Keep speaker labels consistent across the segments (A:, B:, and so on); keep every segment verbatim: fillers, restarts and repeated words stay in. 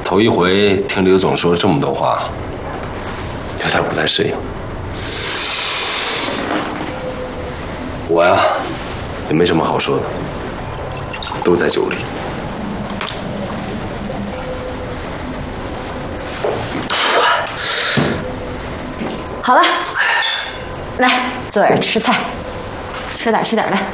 A: 头一回听刘总说这么多话，有点不太适应。我呀，也没什么好说的，都在酒里。
B: 好了，来坐这儿吃菜，吃点吃点来。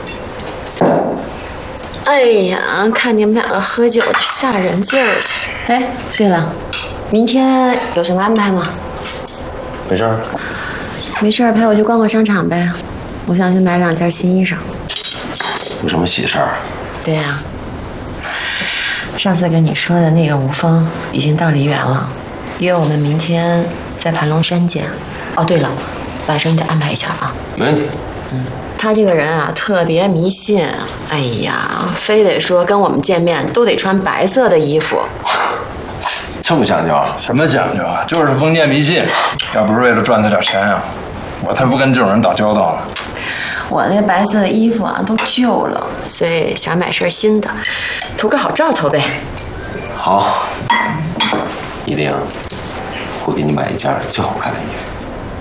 B: 哎呀，看你们两个喝酒的吓人劲儿。哎，对了，明天有什么安排吗？
A: 没事儿。
B: 没事儿，陪我去逛逛商场呗。我想去买两件新衣裳。
A: 有什么喜事儿？
B: 对呀、啊，上次跟你说的那个吴峰已经到梨园了，约我们明天在盘龙山见。哦，对了，晚上你得安排一下啊。
A: 没问题。
B: 嗯，他这个人啊，特别迷信。哎呀，非得说跟我们见面都得穿白色的衣服。
A: 这么讲究啊？
C: 什么讲究啊？就是封建迷信。要不是为了赚他点钱啊，我才不跟这种人打交道呢。
B: 我那白色的衣服啊都旧了，所以想买身新的，图个好兆头呗。
A: 好，一定会给你买一件最好看的衣服。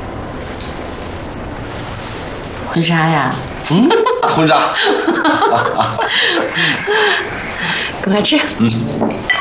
B: 婚纱呀？
A: 嗯，婚纱。
B: 赶快吃。
A: 嗯。